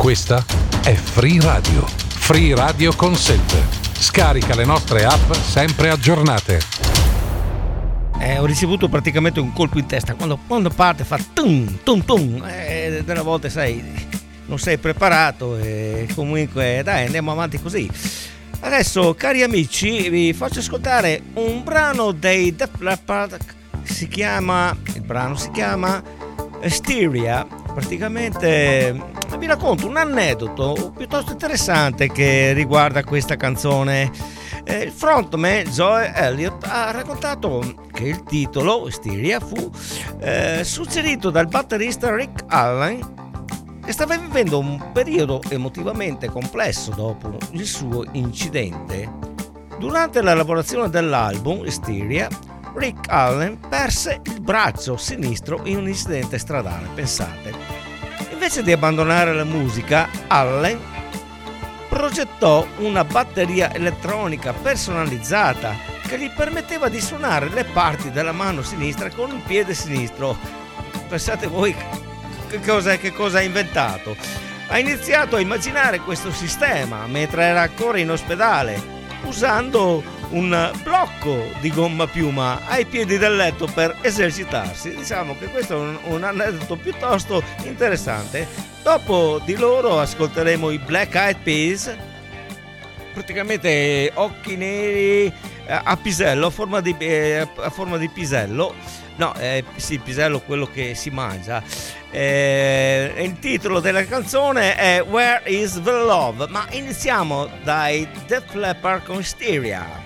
Questa è Free Radio. Free Radio Consent. Scarica le nostre app sempre aggiornate. Ho ricevuto praticamente un colpo in testa quando parte fa tum tum tum, delle volte sai, non sei preparato e comunque dai, andiamo avanti così. Adesso, cari amici, vi faccio ascoltare un brano dei Def Leppard. Il brano si chiama Hysteria. Praticamente vi racconto un aneddoto piuttosto interessante che riguarda questa canzone. Il frontman Joe Elliott ha raccontato che il titolo Hysteria fu suggerito dal batterista Rick Allen, che stava vivendo un periodo emotivamente complesso dopo il suo incidente. Durante la lavorazione dell'album Hysteria, Rick Allen perse il braccio sinistro in un incidente stradale, pensate. Invece di abbandonare la musica, Allen progettò una batteria elettronica personalizzata che gli permetteva di suonare le parti della mano sinistra con il piede sinistro. Pensate voi che cosa ha inventato. Ha iniziato a immaginare questo sistema mentre era ancora in ospedale, usando un blocco di gomma piuma ai piedi del letto per esercitarsi. Diciamo che questo è un aneddoto piuttosto interessante. Dopo di loro ascolteremo i Black Eyed Peas, praticamente occhi neri a pisello, a forma di pisello. No, sì, pisello, quello che si mangia. Il titolo della canzone è Where is the Love? Ma iniziamo dai Def Leppard con Hysteria.